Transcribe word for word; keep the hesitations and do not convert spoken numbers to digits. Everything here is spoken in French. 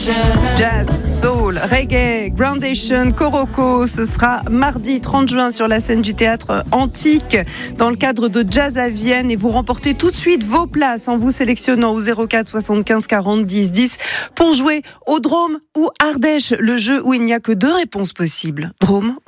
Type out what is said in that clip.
Jazz, soul, reggae, groundation, Coroco, ce sera mardi trente juin sur la scène du théâtre Antique dans le cadre de Jazz à Vienne et vous remportez tout de suite vos places en vous sélectionnant au zéro quatre soixante-quinze quarante dix dix pour jouer au Drôme ou Ardèche, le jeu où il n'y a que deux réponses possibles. Drôme